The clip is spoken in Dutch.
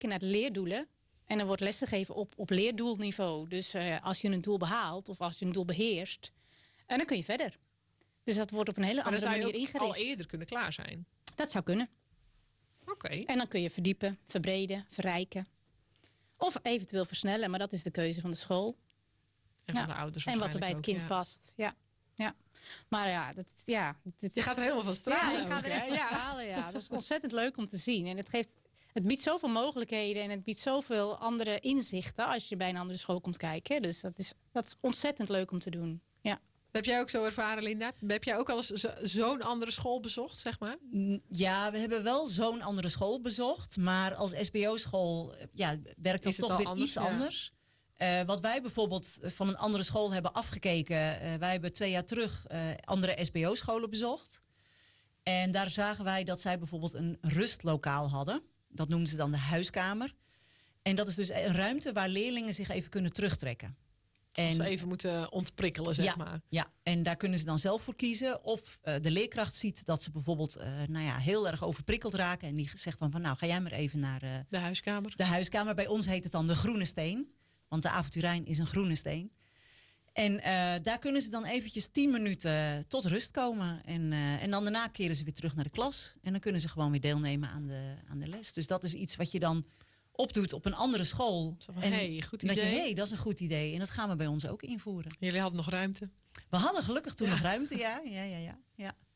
kijken naar de leerdoelen. En er wordt lessen gegeven op leerdoelniveau. Dus als je een doel behaalt of als je een doel beheerst, dan kun je verder. Dus dat wordt op een hele andere manier ingericht. Al eerder kunnen klaar zijn? Dat zou kunnen. Oké. En dan kun je verdiepen, verbreden, verrijken. Of eventueel versnellen, maar dat is de keuze van de school. En van de ouders. En wat er bij het kind past. Ja. Maar je gaat er helemaal van stralen. Ja, ik ga er echt van stralen. Ja. Dat is ontzettend leuk om te zien. En het biedt zoveel mogelijkheden en het biedt zoveel andere inzichten als je bij een andere school komt kijken. Dus dat is ontzettend leuk om te doen. Ja. Heb jij ook zo ervaren, Linda? Heb jij ook al eens zo'n andere school bezocht, zeg maar? Ja, we hebben wel zo'n andere school bezocht. Maar als SBO-school werkt dat toch weer iets anders. Wat wij bijvoorbeeld van een andere school hebben afgekeken. Wij hebben 2 jaar terug andere SBO-scholen bezocht. En daar zagen wij dat zij bijvoorbeeld een rustlokaal hadden. Dat noemden ze dan de huiskamer. En dat is dus een ruimte waar leerlingen zich even kunnen terugtrekken. Als ze even moeten ontprikkelen, zeg maar. Ja, en daar kunnen ze dan zelf voor kiezen. Of de leerkracht ziet dat ze bijvoorbeeld heel erg overprikkeld raken. En die zegt dan van ga jij maar even naar de huiskamer. De huiskamer. Bij ons heet het dan de groene steen. Want de avonturijn is een groene steen. En daar kunnen ze dan eventjes 10 minuten tot rust komen. En dan daarna keren ze weer terug naar de klas. En dan kunnen ze gewoon weer deelnemen aan de les. Dus dat is iets wat je dan opdoet op een andere school. Zo van, goed idee. Dat dat is een goed idee. En dat gaan we bij ons ook invoeren. Jullie hadden nog ruimte? We hadden gelukkig toen nog ruimte, ja.